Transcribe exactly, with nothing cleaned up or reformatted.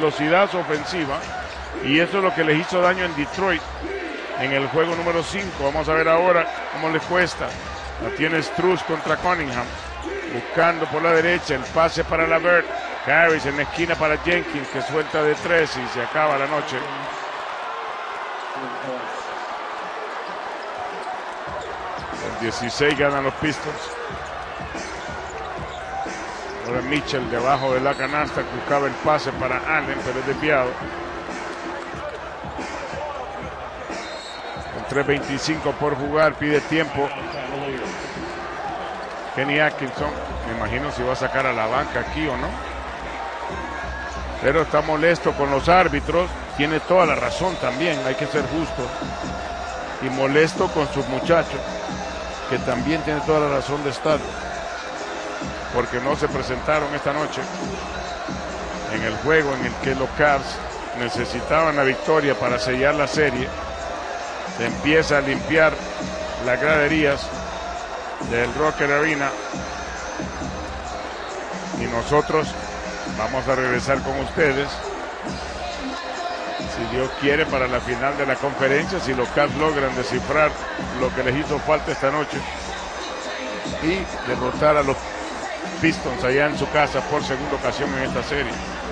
velocidad a su ofensiva, y eso es lo que les hizo daño en Detroit en el juego número cinco. Vamos a ver ahora cómo les cuesta. La tiene Strus contra Cunningham, buscando por la derecha el pase para Lavert. Harris en la esquina para Jenkins, que suelta de tres y se acaba la noche. El dieciséis ganan los Pistons. Ahora Mitchell debajo de la canasta, buscaba el pase para Allen, pero es desviado. Con tres veinticinco por jugar, pide tiempo Kenny Atkinson. Me imagino si va a sacar a la banca aquí o no. Pero está molesto con los árbitros. Tiene toda la razón también, hay que ser justo. Y molesto con sus muchachos, que también tiene toda la razón de estar, porque no se presentaron esta noche en el juego en el que los Cavs necesitaban la victoria para sellar la serie. Se empieza a limpiar las graderías del Rocket Arena y nosotros vamos a regresar con ustedes, si Dios quiere, para la final de la conferencia, si los Cavs logran descifrar lo que les hizo falta esta noche y derrotar a los Pistons allá en su casa por segunda ocasión en esta serie.